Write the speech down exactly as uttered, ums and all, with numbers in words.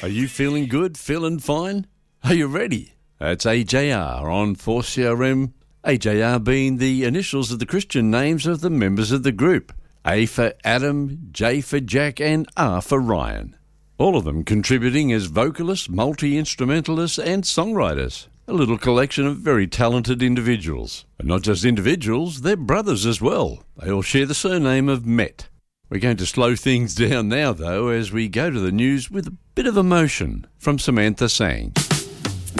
Are you feeling good, feeling fine? Are you ready? That's A J R on four C R M, A J R being the initials of the Christian names of the members of the group. A for Adam, J for Jack and R for Ryan. All of them contributing as vocalists, multi-instrumentalists and songwriters. A little collection of very talented individuals. And not just individuals, they're brothers as well. They all share the surname of Met. We're going to slow things down now, though, as we go to the news with a bit of emotion from Samantha Sang.